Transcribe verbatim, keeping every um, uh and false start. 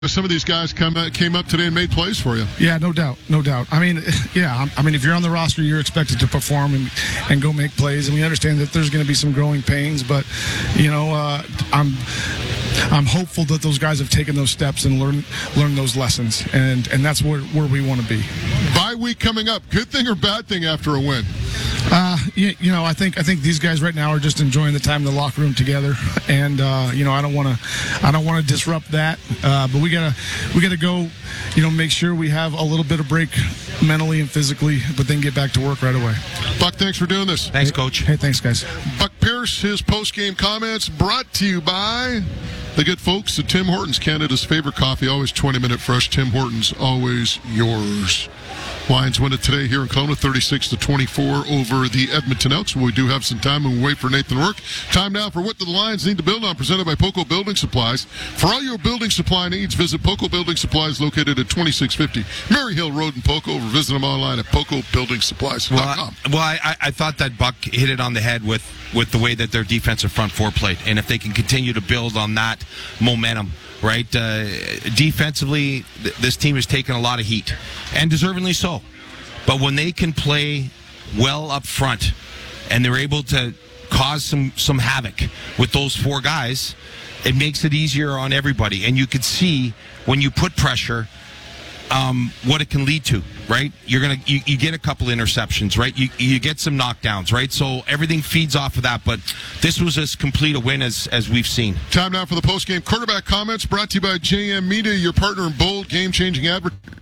Some of these guys come uh, came up today and made plays for you. Yeah, no doubt, no doubt. I mean, yeah, I mean, if you're on the roster, you're expected to perform and, and go make plays, and we understand that there's going to be some growing pains, but you know, uh, I'm I'm hopeful that those guys have taken those steps and learned learned those lessons, and and that's where where we want to be. Bye week coming up. Good thing or bad thing after a win? Uh, you, you know, I think I think these guys right now are just enjoying the time in the locker room together, and uh, you know, I don't want to I don't want to disrupt that, uh, but we gotta we gotta go, you know, make sure we have a little bit of break mentally and physically, but then get back to work right away. Buck, thanks for doing this. Thanks, Coach. Hey, thanks, guys. Buck Pierce, his post-game comments brought to you by the good folks at Tim Hortons, Canada's favorite coffee, always twenty minute fresh. Tim Hortons, always yours. Lions win it today here in Kelowna, thirty-six to twenty-four over the Edmonton Elks. We do have some time and we wait for Nathan to work. Time now for What Do the Lions Need to Build On, presented by Poco Building Supplies. For all your building supply needs, visit Poco Building Supplies, located at twenty-six fifty Mary Hill Road in Poco, or visit them online at poco building supplies dot com. Well, I, well I, I thought that Buck hit it on the head with, with the way that their defensive front four played. And if they can continue to build on that momentum, right? Uh, defensively, th- this team has taken a lot of heat, and deservingly so. But when they can play well up front, and they're able to cause some, some havoc with those four guys, it makes it easier on everybody. And you could see when you put pressure, um, what it can lead to, right? You're gonna you, you get a couple interceptions, right? You you get some knockdowns, right? So everything feeds off of that. But this was as complete a win as as we've seen. Time now for the post-game quarterback comments, brought to you by J M Media, your partner in bold, game-changing advertising.